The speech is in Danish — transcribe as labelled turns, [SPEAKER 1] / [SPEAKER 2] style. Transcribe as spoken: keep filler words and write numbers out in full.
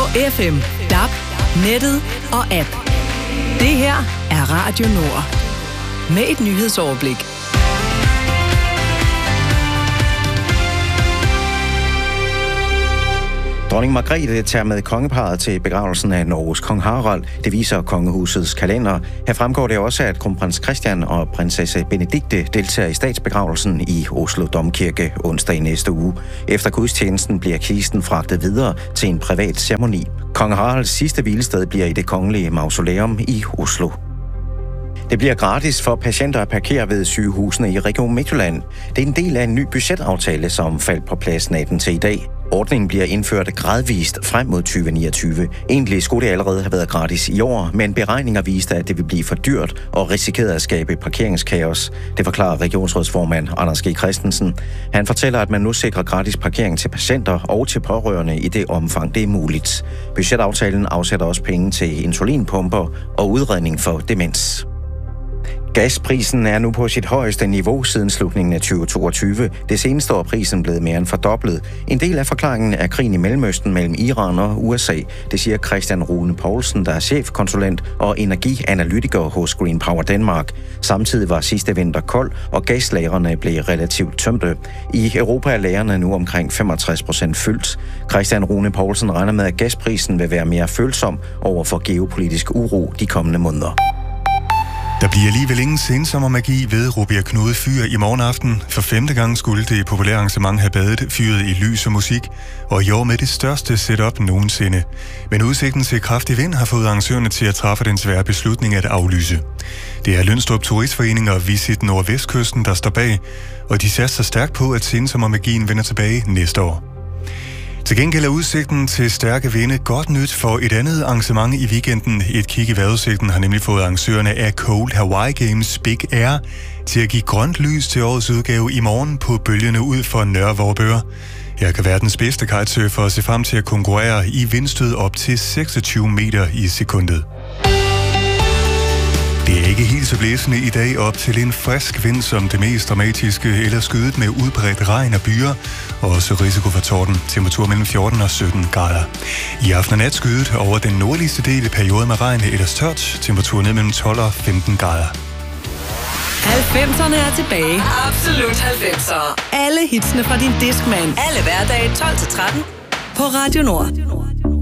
[SPEAKER 1] F M, D A B, nettet og app. Det her er Radio Nord. Med et nyhedsoverblik.
[SPEAKER 2] Dronning Margrethe tager med kongeparret til begravelsen af Norges kong Harald. Det viser kongehusets kalender. Her fremgår det også, at kronprins Christian og prinsesse Benedikte deltager i statsbegravelsen i Oslo Domkirke onsdag i næste uge. Efter gudstjenesten bliver kisten fragtet videre til en privat ceremoni. Kong Haralds sidste hvilested bliver i det kongelige mausoleum i Oslo. Det bliver gratis for patienter at parkere ved sygehusene i Region Midtjylland. Det er en del af en ny budgetaftale, som faldt på plads natten til i dag. Ordningen bliver indført gradvist frem mod tyve niogtyve. Egentlig skulle det allerede have været gratis i år, men beregninger viste, at det vil blive for dyrt og risikerede at skabe parkeringskaos. Det forklarer regionsrådsformand Anders G. Christensen. Han fortæller, at man nu sikrer gratis parkering til patienter og til pårørende i det omfang, det er muligt. Budgetaftalen afsætter også penge til insulinpumper og udredning for demens. Gasprisen er nu på sit højeste niveau siden slutningen af tyve toogtyve. Det seneste år er prisen blevet mere end fordoblet. En del af forklaringen er krigen i Mellemøsten mellem Iran og U S A. Det siger Christian Rune Poulsen, der er chefkonsulent og energianalytiker hos Green Power Denmark. Samtidig var sidste vinter kold, og gaslagrene blev relativt tømte. I Europa er lagrene nu omkring femogtres procent fyldt. Christian Rune Poulsen regner med, at gasprisen vil være mere følsom over for geopolitisk uro de kommende måneder.
[SPEAKER 3] Der bliver alligevel ingen sensommermagi ved Rubjerg Knude Fyr i morgen aften. For femte gang skulle det populære arrangement have badet fyret i lys og musik, og i år med det største setup nogensinde. Men udsigten til kraftig vind har fået arrangørerne til at træffe den svære beslutning at aflyse. Det er Lønstrup Turistforening og Visit Nordvestkysten, der står bag, og de satser stærkt på, at sensommermagien vender tilbage næste år. Til gengæld er udsigten til stærke vinde godt nyt for et andet arrangement i weekenden. Et kig i vejrudsigten har nemlig fået arrangørerne af Cold Hawaii Games Big Air til at give grønt lys til årets udgave i morgen på bølgerne ud for Nørre Vorupør. Her kan verdens bedste kitesurfer se frem til at konkurrere i vindstød op til seksogtyve meter i sekundet. Det er ikke helt så blæsende i dag op til en frisk vind som det mest dramatiske, eller skydet med udbredt regn og byer, og også risiko for torden. Temperatur mellem fjorten og sytten grader. I aften og nat skydet over den nordligste del i perioden med regn eller tørt. Temperatur ned mellem tolv og femten grader.
[SPEAKER 1] halvfemserne er tilbage.
[SPEAKER 4] Absolut halvfemsere.
[SPEAKER 1] Alle hitsene fra din Discman.
[SPEAKER 4] Alle hverdage tolv til tretten
[SPEAKER 1] på Radio Nord.